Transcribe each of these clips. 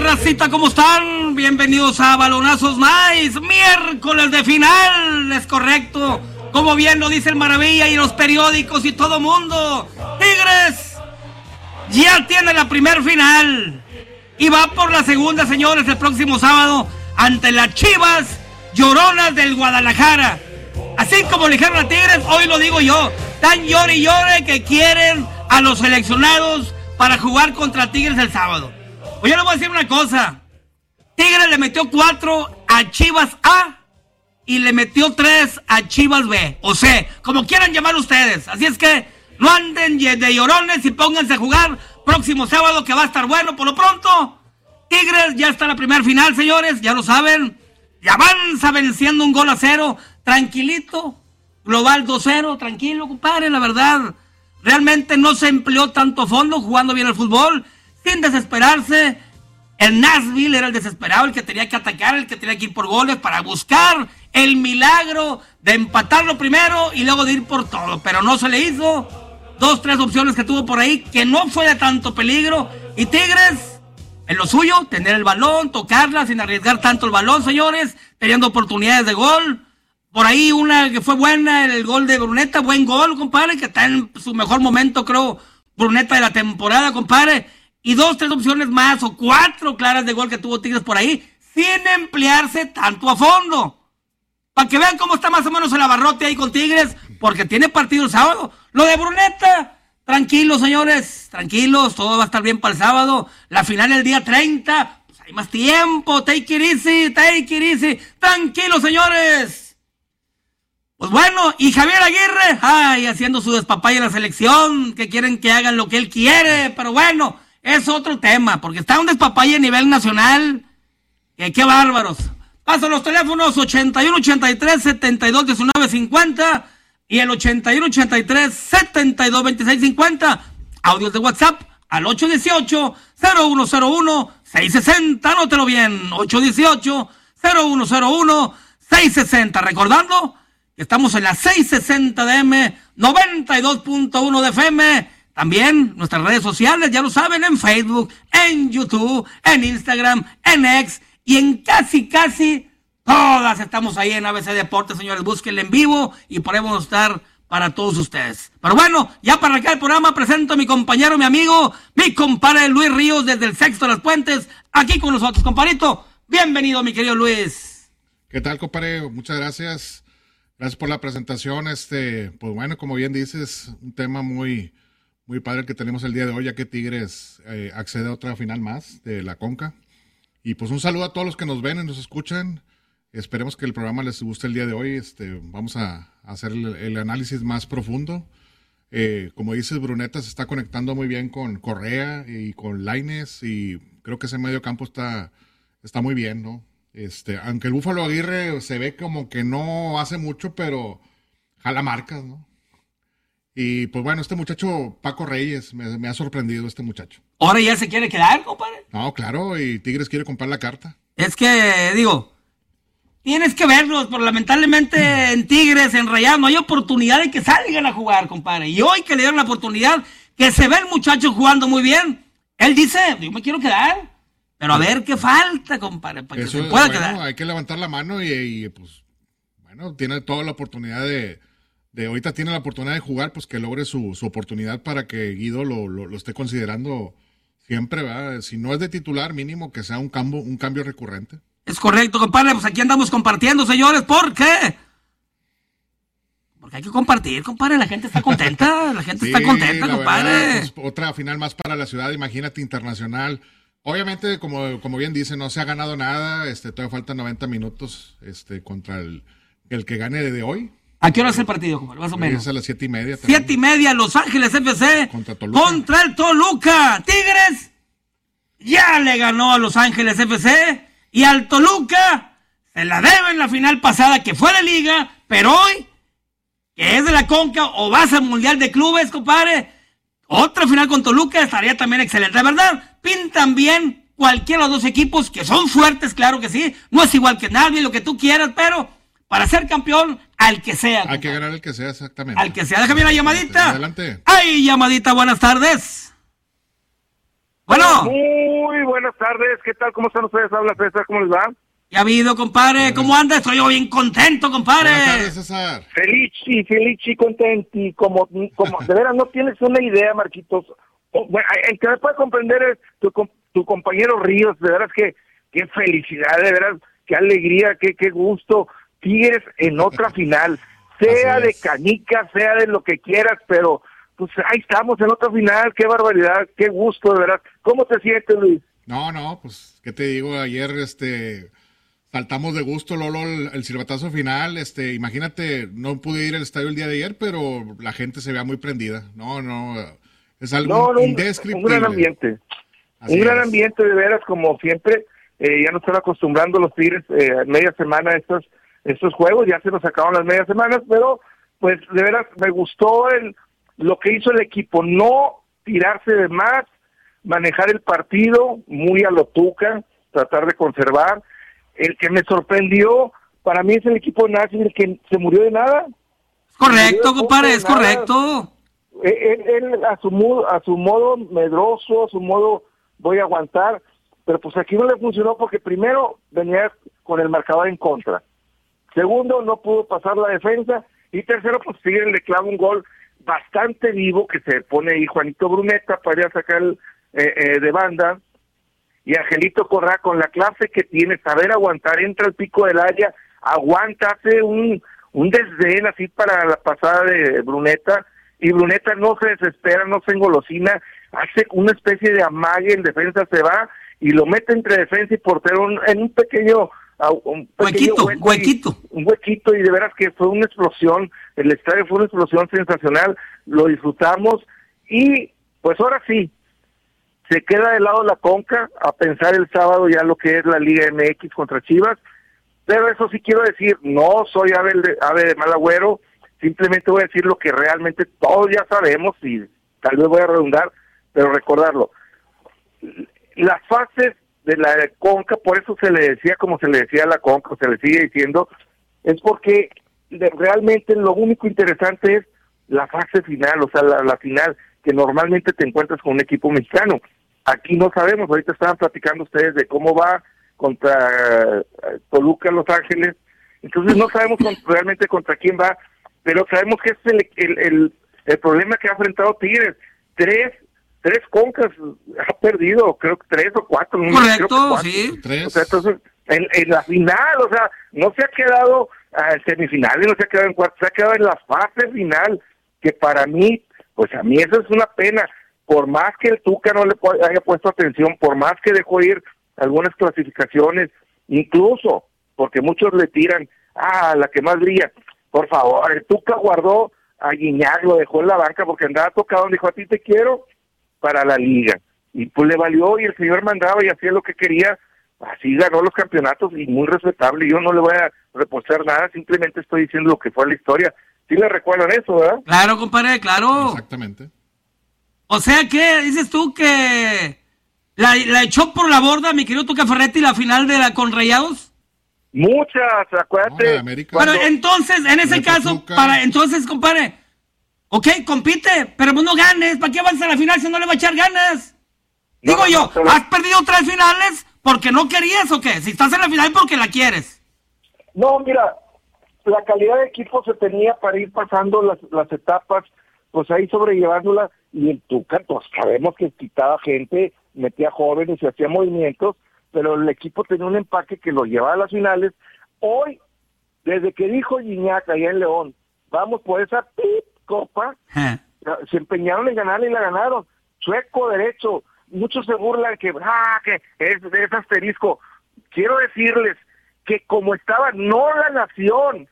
racita, ¿cómo están? Bienvenidos a Balonazos Nice, miércoles de final, es correcto. Como bien lo dice el Maravilla y los periódicos y todo mundo, Tigres ya tiene la primer final y va por la segunda, señores, el próximo sábado ante las Chivas Lloronas del Guadalajara. Así como le dijeron a Tigres, hoy lo digo yo, tan llore y llore que quieren a los seleccionados para jugar contra Tigres el sábado. Oye, le voy a decir una cosa, Tigres le metió 4 a Chivas A y le metió 3 a Chivas B, o sea, como quieran llamar ustedes. Así es que no anden de llorones y pónganse a jugar próximo sábado, que va a estar bueno. Por lo pronto, Tigres ya está en la primera final, señores, ya lo saben, y avanza venciendo 1-0, tranquilito, global 2-0, tranquilo, compadre, la verdad, realmente no se empleó tanto fondo, jugando bien el fútbol, sin desesperarse. El Nashville era el desesperado, el que tenía que atacar, el que tenía que ir por goles para buscar el milagro de empatarlo primero y luego de ir por todo, pero no se le hizo. 2-3 opciones que tuvo por ahí, que no fue de tanto peligro, y Tigres, en lo suyo, tener el balón, tocarla sin arriesgar tanto el balón, señores, teniendo oportunidades de gol. Por ahí una que fue buena, el gol de Bruneta, buen gol, compadre, que está en su mejor momento, creo, Bruneta de la temporada, compadre. Y 2-3 opciones más, o 4 claras de gol que tuvo Tigres por ahí, sin emplearse tanto a fondo. Para que vean cómo está más o menos el abarrote ahí con Tigres, porque tiene partido el sábado. Lo de Bruneta, tranquilos, señores, tranquilos, todo va a estar bien para el sábado. La final el día 30, pues hay más tiempo, take it easy, tranquilos, señores. Pues bueno, y Javier Aguirre, haciendo su despapaya en la selección, que quieren que hagan lo que él quiere, pero bueno, es otro tema, porque está un despapaya a nivel nacional, que qué bárbaros. Paso los teléfonos 8183-721950 y el 8183-722650. Audios de WhatsApp al 818-0101-660, anótelo bien, 818-0101-660. Recordando que estamos en la 660 de M, 92.1 de FM. También nuestras redes sociales, ya lo saben, en Facebook, en YouTube, en Instagram, en X y en casi todas estamos ahí en ABC Deportes, señores. Búsquenle en vivo y podemos estar para todos ustedes. Pero bueno, ya para arrancar el programa, presento a mi compañero, mi amigo, mi compadre Luis Ríos desde el Sexto de las Puentes, aquí con nosotros, compadrito. Bienvenido, mi querido Luis. ¿Qué tal, compadre? Muchas gracias. Gracias por la presentación. Pues bueno, como bien dices, un tema muy padre el que tenemos el día de hoy, ya que Tigres accede a otra final más de la Conca. Y pues un saludo a todos los que nos ven y nos escuchan. Esperemos que el programa les guste el día de hoy. Vamos a hacer el análisis más profundo. Como dices, Bruneta se está conectando muy bien con Correa y con Lainez, y creo que ese medio campo está muy bien, ¿no? Aunque el Búfalo Aguirre se ve como que no hace mucho, pero jala marcas, ¿no? Y pues bueno, este muchacho, Paco Reyes, me ha sorprendido este muchacho. ¿Ahora ya se quiere quedar, compadre? No, claro, y Tigres quiere comprar la carta. Es que, digo, tienes que verlos, pero lamentablemente en Tigres, en Rayados, no hay oportunidad de que salgan a jugar, compadre. Y hoy que le dieron la oportunidad, que se ve el muchacho jugando muy bien, él dice, yo me quiero quedar, pero a ver qué falta, compadre, para que se pueda quedar. Hay que levantar la mano y pues, bueno, tiene toda la oportunidad de ahorita tiene la oportunidad de jugar, pues que logre su oportunidad para que Guido lo esté considerando siempre, ¿verdad? Si no es de titular, mínimo que sea un cambio recurrente. Es correcto, compadre, pues aquí andamos compartiendo, señores. ¿Por qué? Porque hay que compartir, compadre, la gente está contenta, está contenta, compadre. Verdad, pues, otra final más para la ciudad, imagínate, internacional. Obviamente, como bien dice, no se ha ganado nada, todavía faltan 90 minutos contra el que gane de hoy. ¿A qué hora es el partido, compadre? Más o menos. Es a las 7:30. 7:30, Los Ángeles FC contra el Toluca. Tigres ya le ganó a Los Ángeles FC y al Toluca se la debe en la final pasada, que fue de liga, pero hoy, que es de la Conca o vas al Mundial de Clubes, compadre, otra final con Toluca estaría también excelente. De verdad, pintan bien cualquiera de los dos equipos, que son fuertes, claro que sí. No es igual que nadie, lo que tú quieras, pero para ser campeón, al que sea. Hay que ganar el que sea, exactamente. Al que sea. Déjame la llamadita. Adelante. ¡Ay, llamadita! Buenas tardes. Bueno. Muy buenas tardes. ¿Qué tal? ¿Cómo están ustedes? Habla César, ¿cómo les va? ¿Qué ha habido, compadre? ¿Cómo anda? Estoy yo bien contento, compadre. Buenas tardes, César. Feliz y contenti. Como de veras no tienes una idea, Marquitos. Bueno, el que me puede comprender es tu compañero Ríos. De veras que qué felicidad, de veras, qué alegría, qué gusto. Tigres en otra final. Sea de canicas, sea de lo que quieras, pero pues ahí estamos en otra final. Qué barbaridad, qué gusto, de verdad. ¿Cómo te sientes, Luis? No, pues, ¿qué te digo? Ayer, saltamos de gusto, Lolo, el silbatazo final. Imagínate, no pude ir al estadio el día de ayer, pero la gente se veía muy prendida. No, es algo indescriptible. Un gran ambiente. Un gran ambiente, de veras, como siempre. Ya nos están acostumbrando los Tigres media semana a estos juegos. Ya se nos acaban las medias semanas, pero pues de veras me gustó lo que hizo el equipo. No tirarse de más, manejar el partido muy a lo Tuca, tratar de conservar. El que me sorprendió, para mí es el equipo de Nashville, que se murió de nada. Correcto, compadre, es correcto. Él a su modo medroso, a su modo voy a aguantar, pero pues aquí no le funcionó porque primero venía con el marcador en contra. Segundo, no pudo pasar la defensa. Y tercero, pues Tigres le clava un gol bastante vivo que se pone ahí Juanito Bruneta para ir a sacar de banda. Y Angelito Correa, con la clase que tiene, saber aguantar, entra al pico del área, aguanta, hace un desdén así para la pasada de Bruneta, y Bruneta no se desespera, no se engolosina, hace una especie de amague, en defensa se va, y lo mete entre defensa y portero en un pequeño huequito, y de veras que fue una explosión, el estadio fue una explosión sensacional, lo disfrutamos, y pues ahora sí, se queda de lado la Conca a pensar el sábado ya lo que es la Liga MX contra Chivas, pero eso sí quiero decir, no soy ave de mal agüero, simplemente voy a decir lo que realmente todos ya sabemos, y tal vez voy a redundar, pero recordarlo. Las fases de la Conca, por eso se le decía como se le decía a la Conca, o se le sigue diciendo, es porque realmente lo único interesante es la fase final, o sea, la final, que normalmente te encuentras con un equipo mexicano. Aquí no sabemos, ahorita estaban platicando ustedes de cómo va contra Toluca, Los Ángeles, entonces no sabemos realmente contra quién va, pero sabemos que es el problema que ha enfrentado Tigres. Tres concas ha perdido, creo que 3 o 4. Correcto, creo que 4. Sí. 3. O sea, entonces, en la final, o sea, no se ha quedado en semifinales, no se ha quedado en cuartos, se ha quedado en la fase final, que para mí, pues a mí eso es una pena. Por más que el Tuca no le haya puesto atención, por más que dejó ir algunas clasificaciones, incluso, porque muchos le tiran, la que más brilla, por favor, el Tuca guardó a Guiñac, lo dejó en la banca porque andaba tocado, dijo, a ti te quiero para la liga, y pues le valió, y el señor mandaba y hacía lo que quería, así ganó los campeonatos, y muy respetable. Yo no le voy a reposar nada, simplemente estoy diciendo lo que fue la historia. Sí le recuerdan eso, ¿verdad? Claro, compadre, claro. Exactamente. O sea, ¿qué dices tú que la echó por la borda, mi querido Tuca Ferretti, la final de la con Rayados? Muchas, acuérdate. Bueno, entonces, en ese caso, entonces, compadre, ok, compite, pero no ganes, ¿para qué avanzas a la final si no le va a echar ganas? Digo yo, ¿has perdido 3 finales porque no querías o qué? Si estás en la final porque la quieres. No, mira, la calidad de equipo se tenía para ir pasando las etapas, pues ahí sobrellevándola, y el Tuca, pues sabemos que quitaba gente, metía jóvenes y hacía movimientos, pero el equipo tenía un empaque que lo llevaba a las finales. Hoy, desde que dijo Guiñac allá en León, vamos por esa copa, se empeñaron en ganarla y la ganaron. Chueco derecho, muchos se burlan que es asterisco. Quiero decirles que como estaba, no la nación,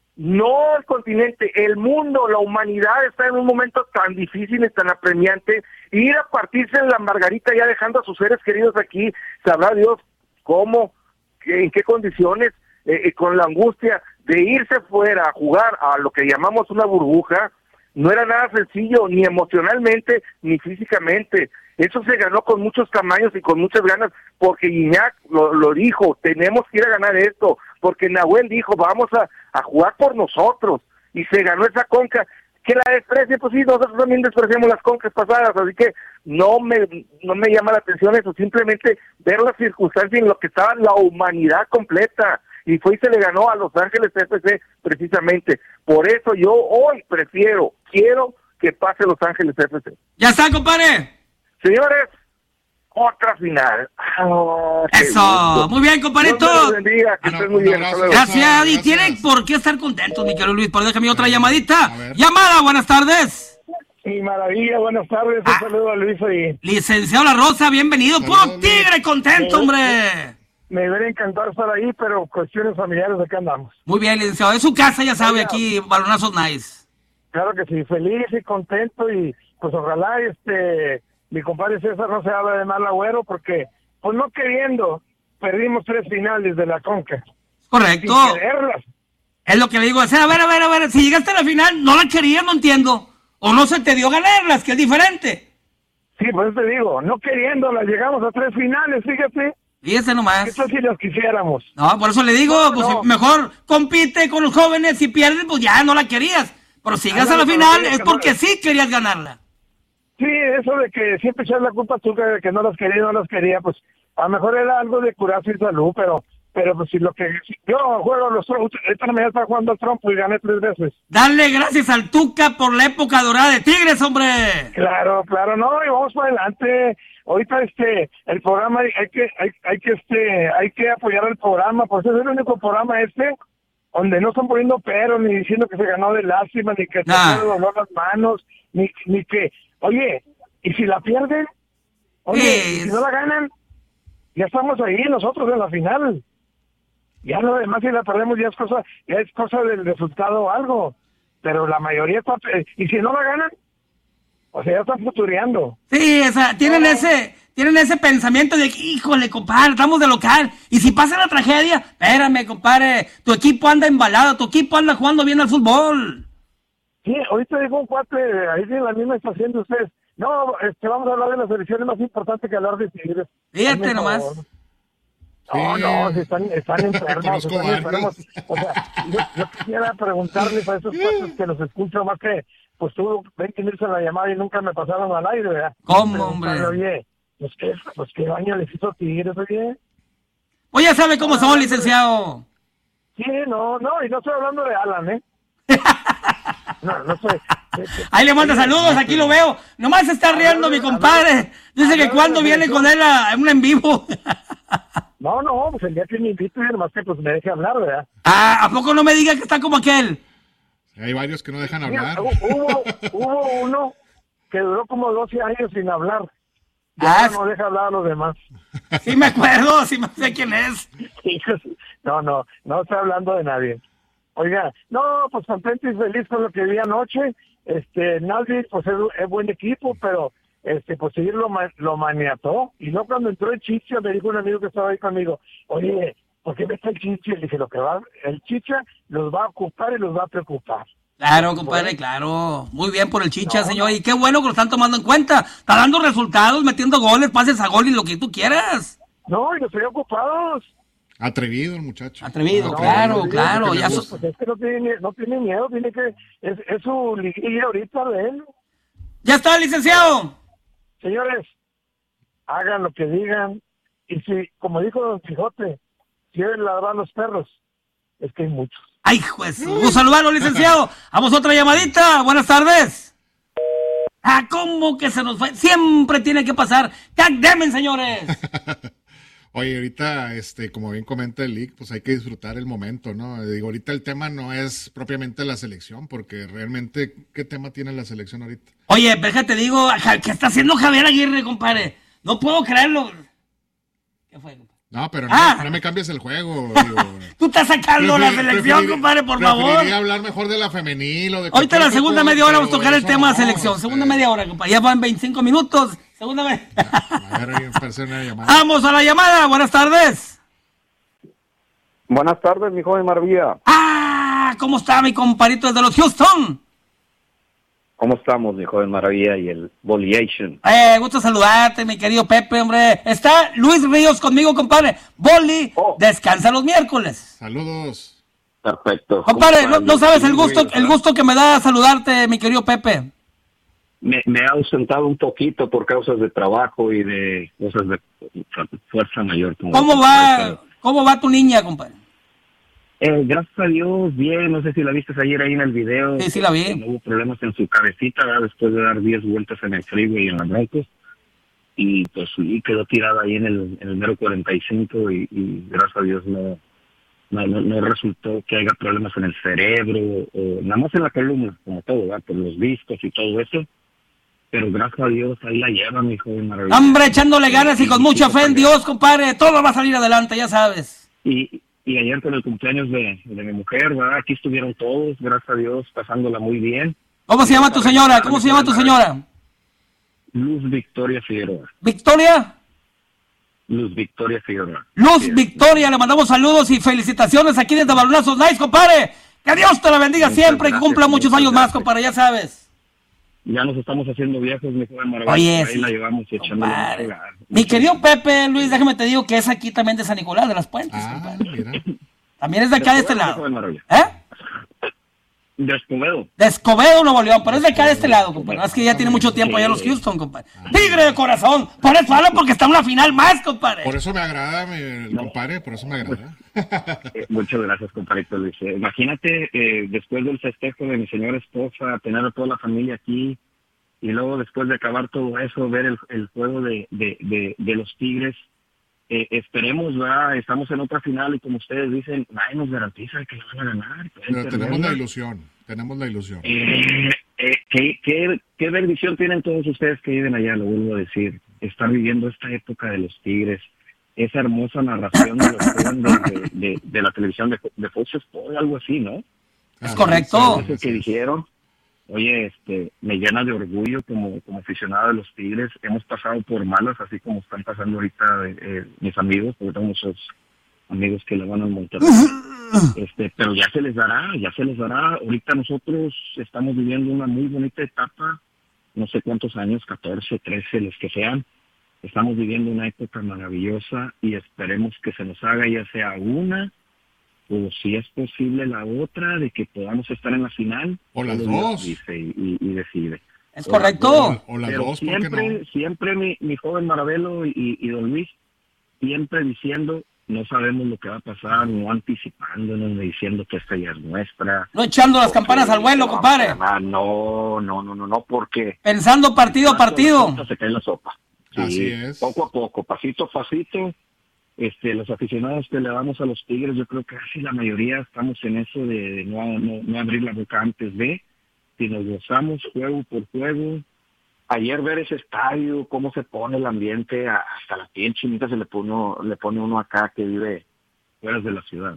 no el continente, el mundo, la humanidad está en un momento tan difícil y tan apremiante, ir a partirse en la margarita ya dejando a sus seres queridos aquí, sabrá Dios cómo, en qué condiciones, con la angustia de irse fuera a jugar a lo que llamamos una burbuja. No era nada sencillo, ni emocionalmente, ni físicamente. Eso se ganó con muchos tamaños y con muchas ganas, porque Guiñac lo dijo, tenemos que ir a ganar esto, porque Nahuel dijo, vamos a jugar por nosotros, y se ganó esa conca. Que la desprecia, pues sí, nosotros también despreciamos las concas pasadas, así que, no me llama la atención eso, simplemente ver las circunstancias en lo que estaba la humanidad completa, y fue y se le ganó a Los Ángeles FC precisamente. Por eso yo hoy quiero que pase Los Ángeles FC. Ya está, compadre. Señores, otra final. Eso, gusto. Muy bien, compadrito. Dios me bendiga, que estés muy bien. Gracias, y tienen por qué estar contentos, mi querido Luis. Por déjame otra llamadita. Llamada, buenas tardes. Sí, maravilla, buenas tardes. Un saludo a Luis ahí. Licenciado La Rosa, bienvenido. Puro tigre contento, hombre. Me hubiera encantado estar ahí, pero cuestiones familiares, acá andamos. Muy bien, licenciado. Es su casa, ya sabe, aquí, Balonazos Nice. Claro que sí, feliz y contento, y pues ojalá mi compadre César no se habla de mal agüero, porque pues no queriendo perdimos 3 finales de la Conca. Correcto. Sin quererlas. Es lo que le digo, o sea, a ver, si llegaste a la final, no la querías, no entiendo. O no se te dio ganarlas, que es diferente. Sí, pues te digo, no queriéndolas, llegamos a 3 finales, fíjate. Fíjese nomás. Esto si las quisiéramos. No, por eso le digo, pues mejor compite con los jóvenes, si pierdes, pues ya no la querías. Pero si llegas a la final, es porque sí querías ganarla. Sí, eso de que siempre echas la culpa tú, de que no las quería, pues a lo mejor era algo de curarse y salud, pero pues si yo juego los Trump, esta mañana estaba jugando al Trump y gané 3 veces. Dale gracias al Tuca por la época dorada de Tigres, hombre. Claro, no, y vamos para adelante. Ahorita el programa hay que apoyar el programa, pues es el único programa donde no están poniendo pero, ni diciendo que se ganó de lástima, ni que se dolor las manos, ni que, oye, ¿y si la pierden? Oye, ¿y si no la ganan? Ya estamos ahí nosotros en la final. Ya lo demás, si la perdemos, ya es cosa del resultado o algo. Pero la mayoría está, ¿y si no la ganan? O sea, ya están futureando. Sí, o sea, tienen ese pensamiento de que, híjole, compadre, estamos de local. Y si pasa la tragedia, espérame, compadre, tu equipo anda embalado, tu equipo anda jugando bien al fútbol. Sí, ahorita dijo un cuate, ahí en la misma estación de ustedes. No, vamos a hablar de las elecciones más importantes que hablar de Tigres. Fíjate nomás. No, si están enfermos, O sea, yo quisiera preguntarles a esos cuates que los escucho, más que, pues tú ven que irse la llamada y nunca me pasaron al aire, ¿verdad? ¿Cómo, hombre? Oye, pues qué daño les hizo Tigres, oye. Oye, ya sabe cómo son, licenciado. Sí, no, y no estoy hablando de Alan, ¿eh? No sé. Ahí le manda saludos, aquí lo veo. Nomás se está riendo mi compadre. Dice que cuando viene con él a un en vivo. No, pues el día que me invite, nomás que pues me deje hablar, ¿verdad? ¿A poco no me diga que está como aquel? Hay varios que no dejan hablar. Hubo uno que duró como 12 años sin hablar. Ya no deja hablar a los demás. Sí me acuerdo, sí me sé quién es. No estoy hablando de nadie. Oiga, no, pues contento y feliz con lo que vi anoche. Naldi, pues es buen equipo, pero pues seguir lo maniató. Y no, cuando entró el Chicha, me dijo un amigo que estaba ahí conmigo, oye, ¿por qué mete el Chicha? Y le dije, el Chicha los va a ocupar y los va a preocupar. Claro, compadre, claro. Muy bien por el Chicha, señor. Y qué bueno que lo están tomando en cuenta. Está dando resultados, metiendo goles, pases a gol y lo que tú quieras. No, y los estoy ocupados. Atrevido el muchacho. Atrevido, claro. Ya pues es que no tiene miedo, tiene que... Es su liguilla ahorita de él. Ya está, licenciado. Señores, hagan lo que digan. Y si, como dijo Don Quijote, quieren ladrar los perros, es que hay muchos. ¡Ay, juez! Un saludo, licenciado. Vamos a otra llamadita. Buenas tardes. ¿Cómo que se nos fue? Siempre tiene que pasar. ¡Demen, señores! Oye, ahorita, como bien comenta el Lick, pues hay que disfrutar el momento, ¿no? Digo, ahorita el tema no es propiamente la selección, porque realmente, ¿qué tema tiene la selección ahorita? Oye, déjate digo, ¿qué está haciendo Javier Aguirre, compadre? No puedo creerlo. ¿Qué fue, compadre? No, pero no me cambies el juego. Digo. Tú estás sacando la selección, compadre, por favor. Preferiría hablar mejor de la femenil o de... Ahorita en la segunda media hora vamos a tocar el tema de selección. Segunda media hora, compadre. Ya van 25 minutos. Segunda media. Vamos a la llamada. Buenas tardes. Buenas tardes, mi joven Maravilla. ¿Cómo está mi compadrito desde los Houston? ¿Cómo estamos, mi joven Maravilla y el Boliation? Gusto saludarte, mi querido Pepe, hombre. Está Luis Ríos conmigo, compadre. Boli, descansa los miércoles. Saludos. Perfecto. Compadre, no sabes el gusto que me da saludarte, mi querido Pepe. me he ausentado un poquito por causas de trabajo y de cosas de fuerza mayor. ¿Cómo va tu niña, compadre? Gracias a Dios, bien. No sé si la viste ayer ahí en el video. Sí, la vi. No hubo problemas en su cabecita, ¿verdad? Después de dar 10 vueltas en el freeway y en las Broncos. Y pues sí, quedó tirada ahí en el mero 45 y gracias a Dios no resultó que haya problemas en el cerebro, o nada más en la columna, como todo, ¿verdad? Por los discos y todo eso. Pero gracias a Dios ahí la lleva, mi joven maravilloso. Hombre, echándole ganas y con mucha fe en Dios, compadre. Todo va a salir adelante, ya sabes. Y ayer con el cumpleaños de mi mujer, ¿verdad? Aquí estuvieron todos, gracias a Dios, pasándola muy bien. ¿Cómo se llama tu señora? ¿Cómo se llama tu señora? Luz Victoria Figueroa. ¿Victoria? Luz Victoria Figueroa. Luz Victoria, le mandamos saludos y felicitaciones aquí desde Balonazos Nice, compadre. Que Dios te la bendiga siempre y cumpla muchos años más, compadre, ya sabes. Ya nos estamos haciendo viejos, mi joven maravilloso. Oye, ahí sí, la llevamos y echándole. Mi querido Pepe, Luis, déjame te digo que es aquí también de San Nicolás de las Puentes, compadre. Mira. También es de acá de este lado. De Escobedo. De Escobedo, Nuevo León, pero es de acá de este lado, compadre. Es que ya tiene mucho tiempo allá en los Houston, compadre. Tigre de corazón. Por eso habla, porque está en una final más, compadre. Por eso me agrada, compadre, por eso me agrada. Muchas gracias, compadrito Luis. Imagínate, después del festejo de mi señora esposa, tener a toda la familia aquí, y luego después de acabar todo eso, ver el juego de los Tigres. Esperemos, ¿verdad? Estamos en otra final y como ustedes dicen, nadie nos garantiza que la van a ganar. Pero tenemos la ilusión. ¿Qué bendición tienen todos ustedes que viven allá? Lo vuelvo a decir, estar viviendo esta época de los Tigres, esa hermosa narración de los juegos de la televisión de Fox Sports, algo así, ¿no? Es correcto. Eso que dijeron. Oye, me llena de orgullo como aficionado de los Tigres. Hemos pasado por malas, así como están pasando ahorita mis amigos, porque tengo muchos amigos que le van al Monterrey. Pero ya se les dará. Ahorita nosotros estamos viviendo una muy bonita etapa, no sé cuántos años, 14, 13, los que sean. Estamos viviendo una época maravillosa y esperemos que se nos haga ya sea una, o si es posible la otra, de que podamos estar en la final. O las dos. Dice y decide. Es correcto. O las dos, siempre, ¿por qué no? Siempre mi joven Maravelo y don Luis, siempre diciendo, no sabemos lo que va a pasar, no anticipándonos, ni diciendo que esta ya es nuestra. No echando las campanas al vuelo, compadre. No, porque... Pensando partido a partido. Se cae la sopa. Sí, así es. Poco a poco, pasito a pasito. Los aficionados que le damos a los Tigres, yo creo que casi la mayoría estamos en eso de no abrir la boca antes de, si nos gozamos juego por juego. Ayer ver ese estadio, cómo se pone el ambiente, hasta la piel chinita le pone uno acá que vive fuera de la ciudad.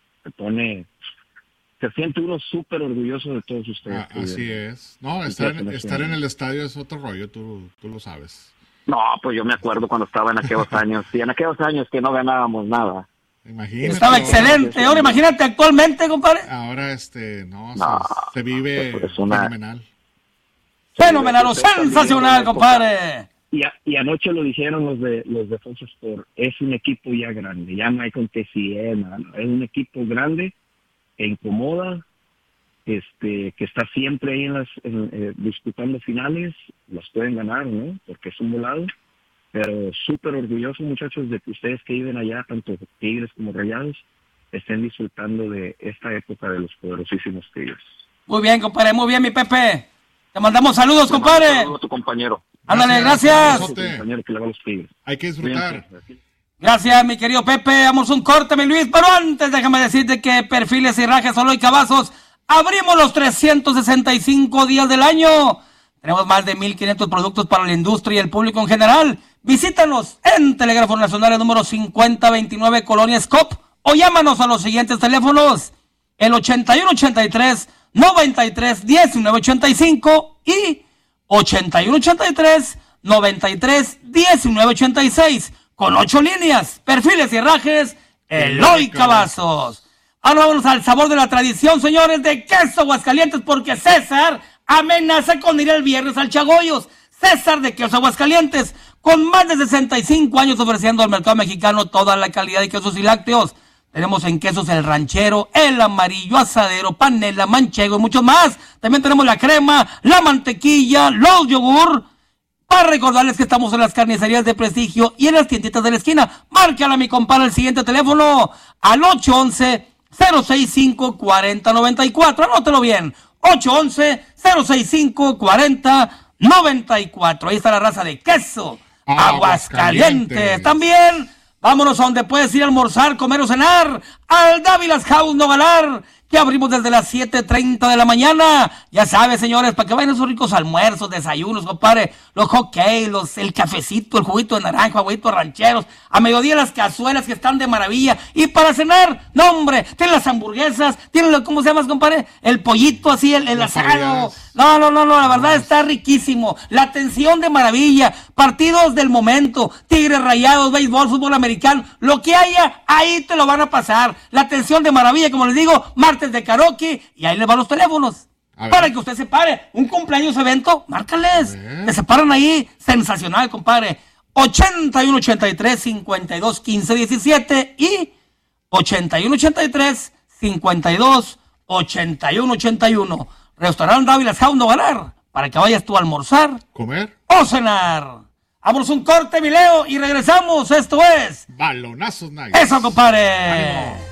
Se siente uno súper orgulloso de todos ustedes. Así es. No, estar en el estadio es otro rollo, tú lo sabes. No, pues yo me acuerdo cuando estaba en aquellos años, y en aquellos años que no ganábamos nada. Imagínate. Estaba excelente. Ahora imagínate actualmente, compadre. Ahora, se vive fenomenal. Fenomenal, sensacional, compadre. Y anoche lo dijeron los de Fox Sports, es un equipo ya grande, ya no hay con que si es un equipo grande, que incomoda, que está siempre ahí disputando finales, las pueden ganar, ¿no? Porque es un volado, pero súper orgulloso, muchachos, de que ustedes que viven allá, tanto Tigres como Rayados, estén disfrutando de esta época de los poderosísimos Tigres. Muy bien, compadre, muy bien, mi Pepe. Te mandamos saludos, compadre. Saludos a tu compañero. Ándale, gracias. Compañero que le va a los Tigres. Hay que disfrutar. Gracias, mi querido Pepe. Vamos un corte, mi Luis. Pero antes, déjame decirte que Perfiles y Herrajes Solo y Cavazos abrimos los 365 días del año. Tenemos más de 1,500 productos para la industria y el público en general. Visítanos en Telégrafo Nacional, el número 5029, Colonia Scop, o llámanos a los siguientes teléfonos: el 8183-93-1985 y 8183-93-1986, con 8 líneas. Perfiles y Herrajes Eloy Cavazos. Ahora vámonos al sabor de la tradición, señores, de Queso Aguascalientes, porque César amenaza con ir el viernes al Chagoyos. César de Queso Aguascalientes, con más de 65 años ofreciendo al mercado mexicano toda la calidad de quesos y lácteos. Tenemos en quesos el ranchero, el amarillo, asadero, panela, manchego y muchos más. También tenemos la crema, la mantequilla, los yogur. Para recordarles que estamos en las carnicerías de prestigio y en las tienditas de la esquina. Márcala, mi compadre, el siguiente teléfono al 811-065-4094. Anótelo bien. 811-065-4094. Ahí está la raza de queso Aguascalientes. También vámonos a donde puedes ir a almorzar, comer o cenar. Al Dávilas House Nogalar, que abrimos desde las 7:30 de la mañana. Ya sabes, señores, para que vayan esos ricos almuerzos, desayunos, compadre. Los hot cakes, el cafecito, el juguito de naranja, juguitos rancheros. A mediodía las cazuelas que están de maravilla. Y para cenar, no hombre, tienen las hamburguesas, tienen, ¿cómo se llama, compadre? El pollito así, el asado. No, la verdad está riquísimo. La atención de maravilla. Partidos del momento. Tigres, Rayados, béisbol, fútbol americano. Lo que haya, ahí te lo van a pasar. La atención de maravilla, como les digo, martes de karaoke. Y ahí les van los teléfonos. Para que usted se pare. Un cumpleaños evento, márcales. Te separan ahí. Sensacional, compadre. 81-83-52-15-17 y 81-83-52-81-81. Restaurante Dávilas House Nogalar, para que vayas tú a almorzar, comer o cenar. Vámonos un corte, mi Leo, y regresamos. Esto es Balonazos Night. Eso, compadre. ¡Ánimo!